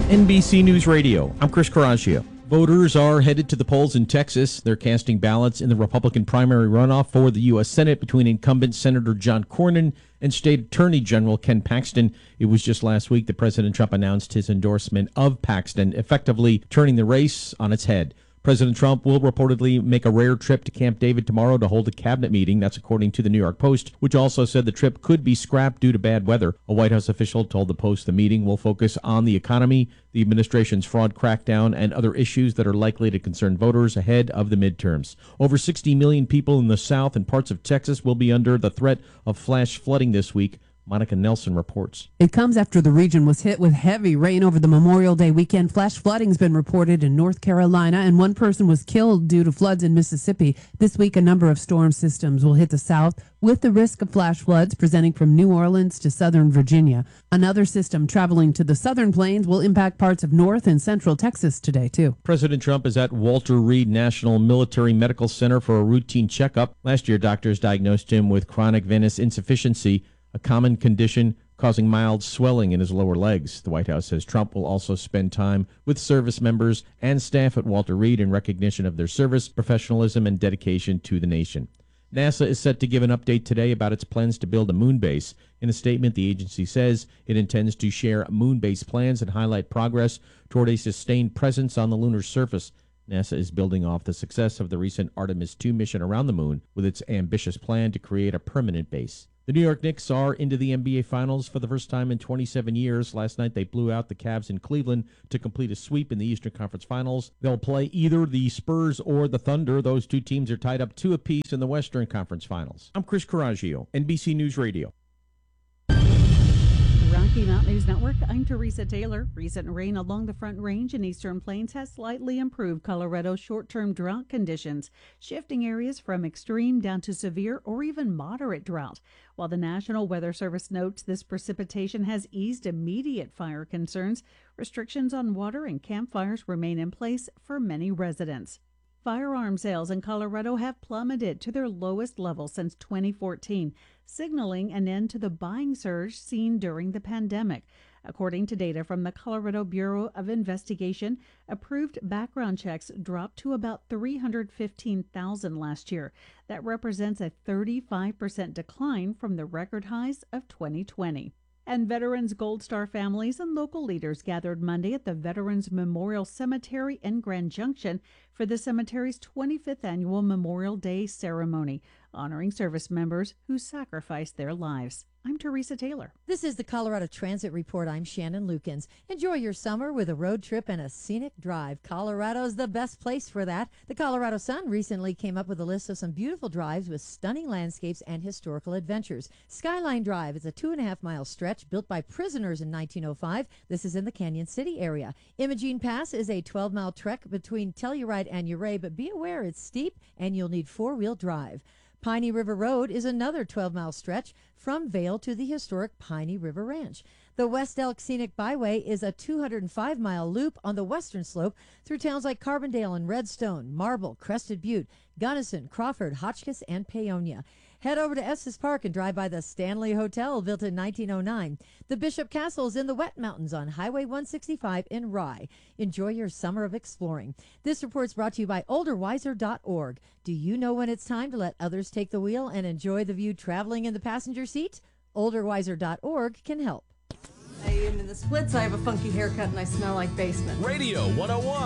NBC News Radio. I'm Chris Coraggio. Voters are headed to the polls in Texas. They're casting ballots in the Republican primary runoff for the U.S. Senate between incumbent Senator John Cornyn and State Attorney General Ken Paxton. It was just last week that President Trump announced his endorsement of Paxton, effectively turning the race on its head. President Trump will reportedly make a rare trip to Camp David tomorrow to hold a cabinet meeting. That's according to the New York Post, which also said the trip could be scrapped due to bad weather. A White House official told the Post the meeting will focus on the economy, the administration's fraud crackdown, and other issues that are likely to concern voters ahead of the midterms. Over 60 million people in the South and parts of Texas will be under the threat of flash flooding this week. Monica Nelson reports. It comes after the region was hit with heavy rain over the Memorial Day weekend. Flash flooding has been reported in North Carolina, and one person was killed due to floods in Mississippi. This week, a number of storm systems will hit the South, with the risk of flash floods presenting from New Orleans to southern Virginia. Another system traveling to the southern plains will impact parts of north and central Texas today, too. President Trump is at Walter Reed National Military Medical Center for a routine checkup. Last year, doctors diagnosed him with chronic venous insufficiency, a common condition causing mild swelling in his lower legs. The White House says Trump will also spend time with service members and staff at Walter Reed in recognition of their service, professionalism, and dedication to the nation. NASA is set to give an update today about its plans to build a moon base. In a statement, the agency says it intends to share moon base plans and highlight progress toward a sustained presence on the lunar surface. NASA is building off the success of the recent Artemis II mission around the moon with its ambitious plan to create a permanent base. The New York Knicks are into the NBA Finals for the first time in 27 years. Last night, they blew out the Cavs in Cleveland to complete a sweep in the Eastern Conference Finals. They'll play either the Spurs or the Thunder. Those two teams are tied up 2 apiece in the Western Conference Finals. I'm Chris Coraggio, NBC News Radio. Rocky Mountain News Network, I'm Teresa Taylor. Recent rain along the Front Range and Eastern Plains has slightly improved Colorado's short-term drought conditions, shifting areas from extreme down to severe or even moderate drought. While the National Weather Service notes this precipitation has eased immediate fire concerns, restrictions on water and campfires remain in place for many residents. Firearm sales in Colorado have plummeted to their lowest level since 2014, signaling an end to the buying surge seen during the pandemic. According to data from the Colorado Bureau of Investigation, approved background checks dropped to about 315,000 last year. That represents a 35% decline from the record highs of 2020. And Veterans Gold Star families and local leaders gathered Monday at the Veterans Memorial Cemetery in Grand Junction for the cemetery's 25th annual Memorial Day ceremony, honoring service members who sacrificed their lives. I'm Teresa Taylor. This is the Colorado Transit Report. I'm Shannon Lukens. Enjoy your summer with a road trip and a scenic drive. Colorado's the best place for that. The Colorado Sun recently came up with a list of some beautiful drives with stunning landscapes and historical adventures. Skyline Drive is a 2.5-mile stretch built by prisoners in 1905. This is in the Canyon City area. Imogene Pass is a 12-mile trek between Telluride and Ouray, but be aware it's steep and you'll need 4-wheel drive. Piney River Road is another 12-mile stretch from Vail to the historic Piney River Ranch. The West Elk Scenic Byway is a 205-mile loop on the western slope through towns like Carbondale and Redstone, Marble, Crested Butte, Gunnison, Crawford, Hotchkiss, and Paonia. Head over to Estes Park and drive by the Stanley Hotel, built in 1909. The Bishop Castle is in the Wet Mountains on Highway 165 in Rye. Enjoy your summer of exploring. This report's brought to you by olderwiser.org. Do you know when it's time to let others take the wheel and enjoy the view traveling in the passenger seat? olderwiser.org can help. I am in the splits. I have a funky haircut and I smell like basement. Radio 101.